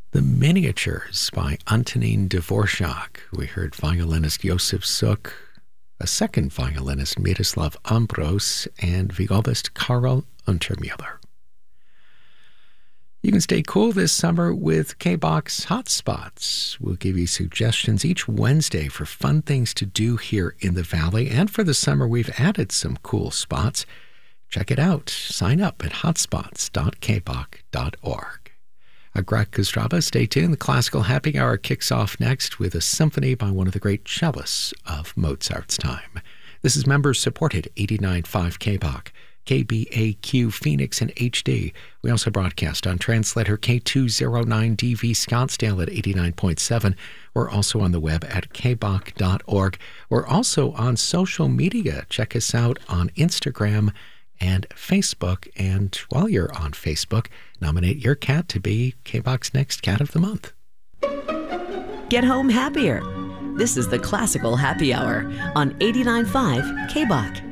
The Miniatures by Antonín Dvořák. We heard violinist Josef Suk, a second violinist Miroslav Ambros, and violist Karl Untermüller. You can stay cool this summer with K-Box Hotspots. We'll give you suggestions each Wednesday for fun things to do here in the Valley. And for the summer, we've added some cool spots. Check it out. Sign up at hotspots.kbach.org. Agrat Kostrava, stay tuned. The Classical Happy Hour kicks off next with a symphony by one of the great cellists of Mozart's time. This is member-supported 89.5 K-Bach, KBAQ Phoenix and HD. We also broadcast on translator K209DV Scottsdale at 89.7. We're also on the web at kbach.org. We're also on social media. Check us out on Instagram and Facebook. And while you're on Facebook, nominate your cat to be K-Bach's next Cat of the Month. Get home happier. This is the Classical Happy Hour on 89.5 K-Bach.